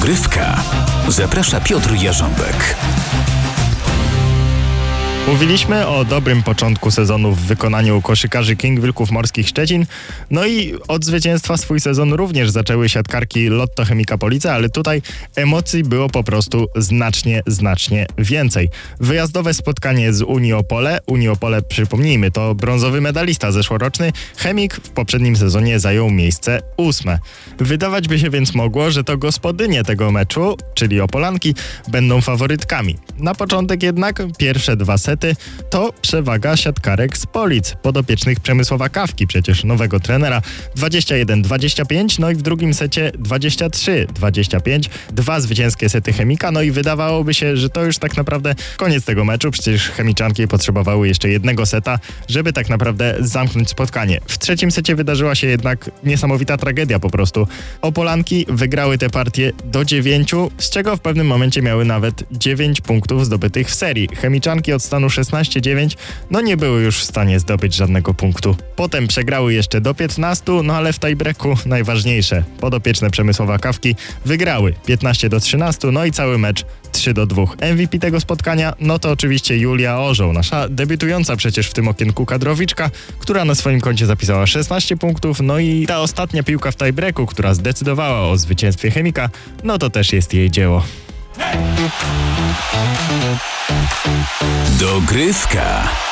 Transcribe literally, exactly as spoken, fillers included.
Dogrywka. Zaprasza Piotr Jarząbek. Mówiliśmy o dobrym początku sezonu w wykonaniu koszykarzy King Wilków Morskich Szczecin. No i od zwycięstwa swój sezon również zaczęły siatkarki Lotto Chemika Police, ale tutaj emocji było po prostu znacznie, znacznie więcej. Wyjazdowe spotkanie z Unii Opole. Unii Opole, przypomnijmy, to brązowy medalista zeszłoroczny. Chemik w poprzednim sezonie zajął miejsce ósme. Wydawać by się więc mogło, że to gospodynie tego meczu, czyli Opolanki, będą faworytkami. Na początek jednak pierwsze dwa sety to przewaga siatkarek z Polic, podopiecznych Przemysława Kawki, przecież nowego trenera. dwadzieścia jeden dwadzieścia pięć, no i w drugim secie dwadzieścia trzy dwadzieścia pięć. Dwa zwycięskie sety Chemika, no i wydawałoby się, że to już tak naprawdę koniec tego meczu. Przecież chemiczanki potrzebowały jeszcze jednego seta, żeby tak naprawdę zamknąć spotkanie. W trzecim secie wydarzyła się jednak niesamowita tragedia po prostu. Opolanki wygrały tę partię do dziewięciu, z czego w pewnym momencie miały nawet dziewięć punktów zdobytych w serii. Chemiczanki od stanu szesnaście dziewięć no nie były już w stanie zdobyć żadnego punktu. Potem przegrały jeszcze do piętnastu, no ale w tiebreaku najważniejsze. Podopieczne Przemysława Kawki wygrały piętnaście do trzynastu, no i cały mecz trzy do dwóch. M V P tego spotkania, no to oczywiście Julia Orzeł, nasza debiutująca przecież w tym okienku kadrowiczka, która na swoim koncie zapisała szesnaście punktów, no i ta ostatnia piłka w tiebreaku, która zdecydowała o zwycięstwie Chemika, no to też jest jej dzieło. Dogrywka.